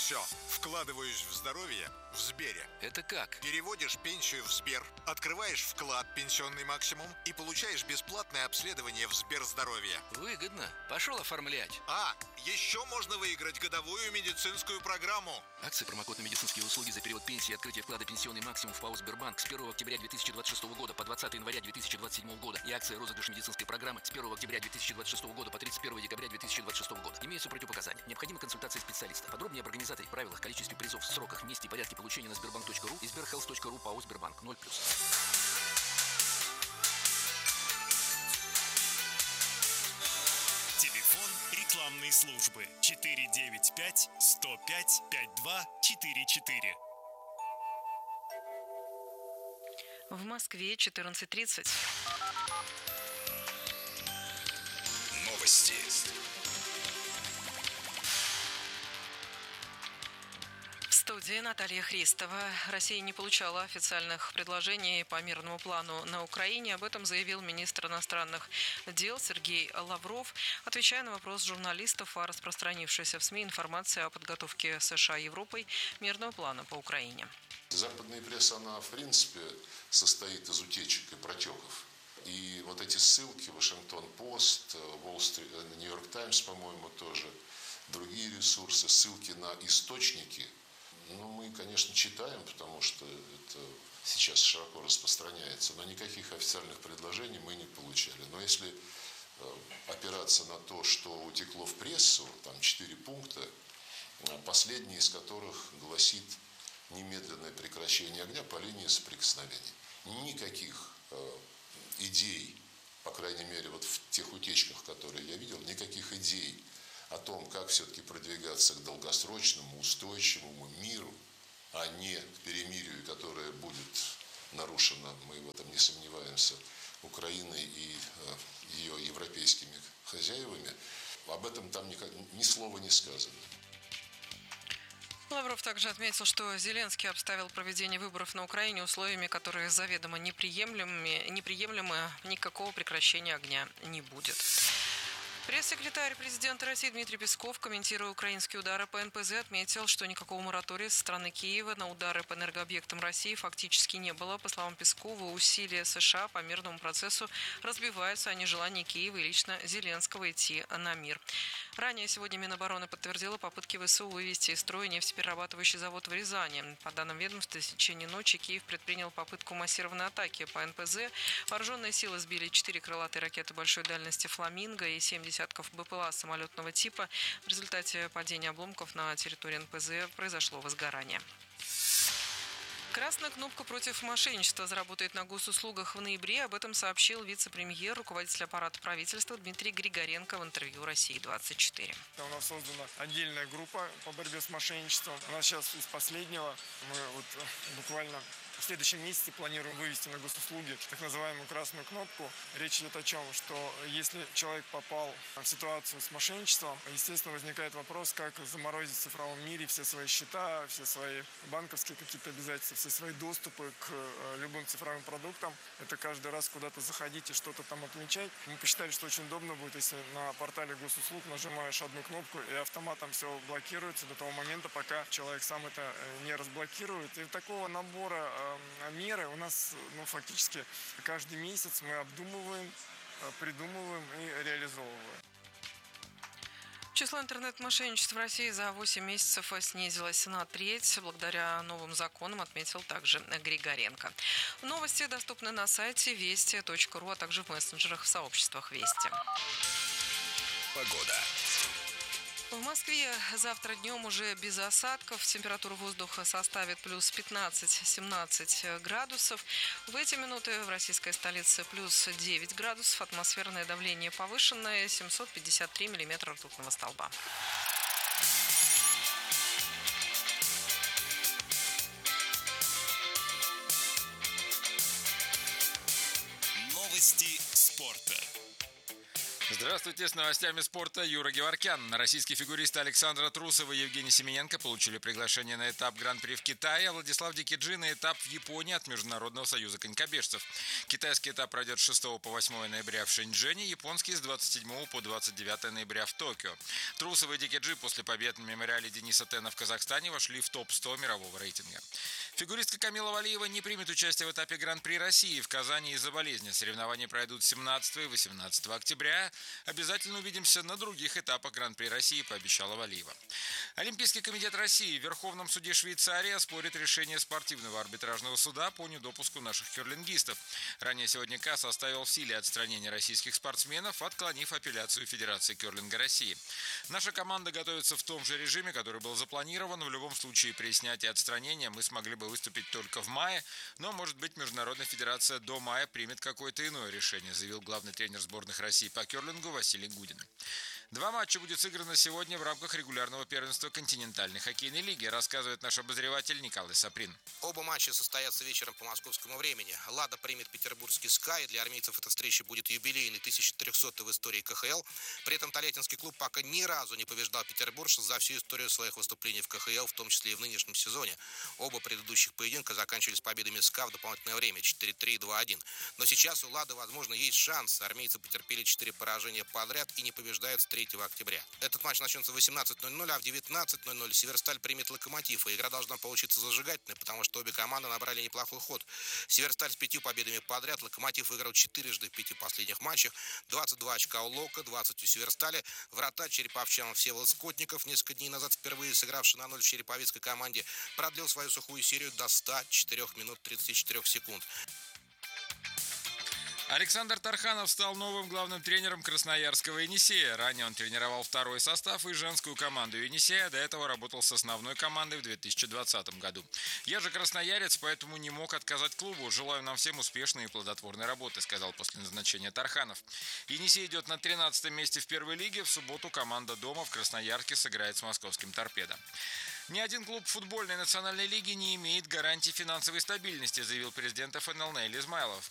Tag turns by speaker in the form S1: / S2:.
S1: Все, вкладываюсь в здоровье в Сбере.
S2: Это как?
S1: Переводишь пенсию в Сбер, открываешь вклад «Пенсионный максимум» и получаешь бесплатное обследование в Сберздоровье.
S2: Выгодно. Пошел оформлять.
S1: Еще можно выиграть годовую медицинскую программу.
S2: Акции промокод на медицинские услуги за период пенсии и открытие вклада «Пенсионный максимум» в ПАО «Сбербанк» с 1 октября 2026 года по 20 января 2027 года и акция розыгрыш медицинской программы с 1 октября 2026 года по 31 декабря 2026 года. Имеются противопоказания. Необходима консультация специалиста. Подробнее об организаторе, правилах, количестве призов, сроках, месте и порядке получения на sberbank.ru и sberhealth.ru ПАО «Сбербанк» 0+.
S3: Телефон рекламной службы 495 105 5244.
S4: В Москве 14:30.
S3: Новости.
S4: В студии Наталья Христова. Россия не получала официальных предложений по мирному плану на Украине. Об этом заявил министр иностранных дел Сергей Лавров, отвечая на вопрос журналистов о распространившейся в СМИ информации о подготовке США и Европой мирного плана по Украине.
S5: Западная пресса, она в принципе состоит из утечек и протеков. И вот эти ссылки, Вашингтон-Пост, Нью-Йорк Таймс, по-моему, тоже, другие ресурсы, ссылки на источники, мы, конечно, читаем, потому что это сейчас широко распространяется, но никаких официальных предложений мы не получали. Но если опираться на то, что утекло в прессу, там 4 пункта, последний из которых гласит немедленное прекращение огня по линии соприкосновения. Никаких идей, по крайней мере, вот в тех утечках, которые я видел, никаких идей о том, как все-таки продвигаться к долгосрочному, устойчивому миру, а не к перемирию, которое будет нарушено, мы в этом не сомневаемся, Украиной и ее европейскими хозяевами, об этом там ни слова не сказано.
S4: Лавров также отметил, что Зеленский обставил проведение выборов на Украине условиями, которые заведомо неприемлемы, никакого прекращения огня не будет. Пресс-секретарь президента России Дмитрий Песков, комментируя украинские удары по НПЗ, отметил, что никакого моратория со стороны Киева на удары по энергообъектам России фактически не было. По словам Пескова, усилия США по мирному процессу разбиваются о нежелании Киева и лично Зеленского идти на мир. Ранее сегодня Минобороны подтвердила попытки ВСУ вывести из строя нефтеперерабатывающий завод в Рязани. По данным ведомства, в течение ночи Киев предпринял попытку массированной атаки по НПЗ. Вооруженные силы сбили 4 крылатые ракеты большой дальности «Фламинго» и 7 десятков БПЛА самолетного типа. В результате падения обломков на территории НПЗ произошло возгорание. Красная кнопка против мошенничества заработает на госуслугах в ноябре. Об этом сообщил вице-премьер, руководитель аппарата правительства Дмитрий Григоренко в интервью «России-24».
S6: У нас создана отдельная группа по борьбе с мошенничеством. У нас сейчас из последнего мы буквально в следующем месяце планируем вывести на госуслуги так называемую красную кнопку. Речь идет о чем? Что если человек попал в ситуацию с мошенничеством, естественно, возникает вопрос, как заморозить в цифровом мире все свои счета, все свои банковские какие-то обязательства, все свои доступы к любым цифровым продуктам. Это каждый раз куда-то заходить и что-то там отмечать. Мы посчитали, что очень удобно будет, если на портале госуслуг нажимаешь одну кнопку и автоматом все блокируется до того момента, пока человек сам это не разблокирует. И такого набора меры у нас фактически каждый месяц мы обдумываем, придумываем и реализовываем.
S4: Число интернет-мошенничеств в России за 8 месяцев снизилось на треть благодаря новым законам, отметил также Григоренко. Новости доступны на сайте вести.ру, а также в мессенджерах в сообществах Вести.
S3: Погода.
S4: В Москве завтра днем уже без осадков. Температура воздуха составит плюс 15-17 градусов. В эти минуты в российской столице плюс 9 градусов. Атмосферное давление повышенное, 753 миллиметра ртутного столба.
S3: Новости спорта.
S7: Здравствуйте, с новостями спорта Юра Геворкян. Российские фигуристы Александра Трусова и Евгений Семененко получили приглашение на этап Гран-при в Китае, а Владислав Дикиджи на этап в Японии от Международного союза конькобежцев. Китайский этап пройдет с 6 по 8 ноября в Шэньчжэне, японский с 27 по 29 ноября в Токио. Трусова и Дикиджи после побед на мемориале Дениса Тена в Казахстане вошли в топ-100 мирового рейтинга. Фигуристка Камила Валиева не примет участие в этапе Гран-при России в Казани из-за болезни. Соревнования пройдут 17 и 18 октября. Обязательно увидимся на других этапах Гран-при России, пообещала Валиева. Олимпийский комитет России в Верховном суде Швейцарии оспорит решение спортивного арбитражного суда по недопуску наших керлингистов. Ранее сегодня КАС оставил в силе отстранение российских спортсменов, отклонив апелляцию Федерации керлинга России. Наша команда готовится в том же режиме, который был запланирован. В любом случае при снятии отстранения мы смогли бы выступить только в мае, но, может быть, Международная федерация до мая примет какое-то иное решение, заявил главный тренер сборных России по керлингу Василий Гудин. 2 матча будет сыграно сегодня в рамках регулярного первенства континентальной хоккейной лиги, рассказывает наш обозреватель Николай Саприн.
S8: Оба матча состоятся вечером по московскому времени. «Лада» примет петербургский «Скай». Для армейцев эта встреча будет юбилейный, 1300-й в истории КХЛ. При этом Тольяттинский клуб пока ни разу не побеждал петербуржцев за всю историю своих выступлений в КХЛ, в том числе и в нынешнем сезоне. Оба предыдущих поединка заканчивались победами «СКА» в дополнительное время 4-3 и 2-1. Но сейчас у «Лады», возможно, есть шанс. Армейцы потерпели 4 поражения подряд и не побеждают с 3 октября. Этот матч начнется в 18:00, а в 19:00 «Северсталь» примет «Локомотив». И игра должна получиться зажигательной, потому что обе команды набрали неплохой ход. «Северсталь» с 5 победами подряд, «Локомотив» выиграл 4 в 5 последних матчах. 22 очка у «Лока», 20 у «Северстали». Вратарь череповчан Всеволод Скотников, несколько дней назад впервые сыгравший на 0 в череповецкой команде, продлил свою сухую серию до 104 минут 34 секунд.
S7: Александр Тарханов стал новым главным тренером красноярского «Енисея». Ранее он тренировал второй состав и женскую команду «Енисея». До этого работал с основной командой в 2020 году. «Я же красноярец, поэтому не мог отказать клубу. Желаю нам всем успешной и плодотворной работы», сказал после назначения Тарханов. «Енисей» идет на 13-м месте в первой лиге. В субботу команда дома в Красноярске сыграет с московским «Торпедо». Ни один клуб футбольной национальной лиги не имеет гарантии финансовой стабильности, заявил президент ФНЛ Нейль Измайлов.